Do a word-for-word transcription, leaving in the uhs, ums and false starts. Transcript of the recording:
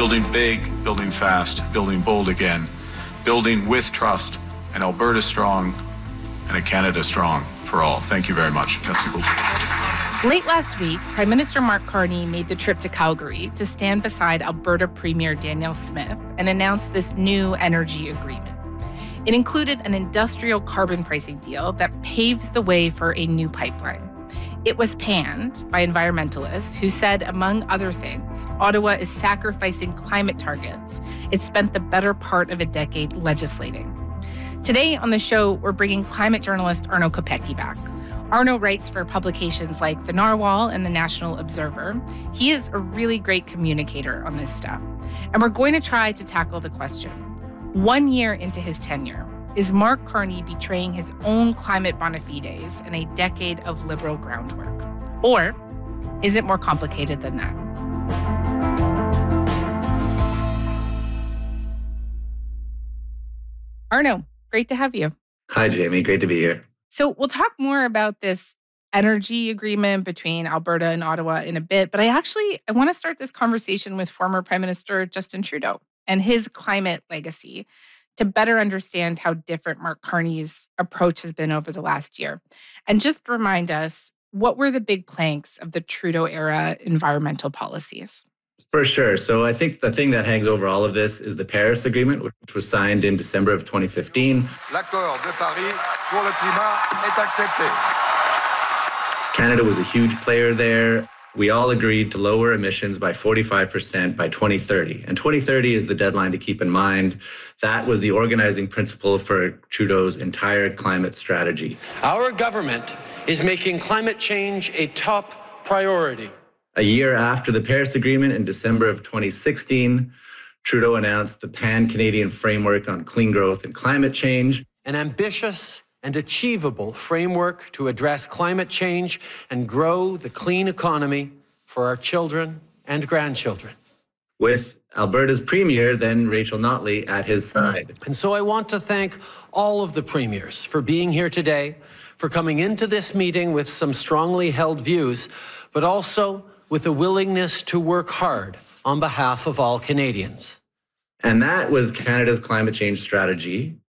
building big, building fast, building bold again, building with trust, an Alberta strong and a Canada strong for all. Thank you very much. Merci beaucoup. Late last week, Prime Minister Mark Carney made the trip to Calgary to stand beside Alberta Premier Danielle Smith and announce this new energy agreement. It included an industrial carbon pricing deal that paves the way for a new pipeline. It was panned by environmentalists who said, among other things, Ottawa is sacrificing climate targets it spent the better part of a decade legislating. Today on the show, we're bringing climate journalist Arno Kopecky back. Arno writes for publications like The Narwhal and The National Observer. He is a really great communicator on this stuff. And we're going to try to tackle the question, one year into his tenure, is Mark Carney betraying his own climate bona fides in a decade of Liberal groundwork? Or is it more complicated than that? Arno, great to have you. Hi, Jamie. Great to be here. So we'll talk more about this energy agreement between Alberta and Ottawa in a bit, but I actually I want to start this conversation with former Prime Minister Justin Trudeau and his climate legacy to better understand how different Mark Carney's approach has been over the last year. And just remind us, what were the big planks of the Trudeau-era environmental policies? For sure. So I think the thing that hangs over all of this is the Paris Agreement, which was signed in December of twenty fifteen. L'accord de Paris pour le climat est accepté. Canada was a huge player there. We all agreed to lower emissions by forty-five percent by twenty thirty. And twenty thirty is the deadline to keep in mind. That was the organizing principle for Trudeau's entire climate strategy. Our government is making climate change a top priority. A year after the Paris Agreement, in December of twenty sixteen, Trudeau announced the Pan-Canadian Framework on Clean Growth and Climate Change. An ambitious and achievable framework to address climate change and grow the clean economy for our children and grandchildren. With Alberta's Premier, then Rachel Notley, at his side. And so I want to thank all of the premiers for being here today, for coming into this meeting with some strongly held views, but also with a willingness to work hard on behalf of all Canadians. And that was Canada's climate change strategy.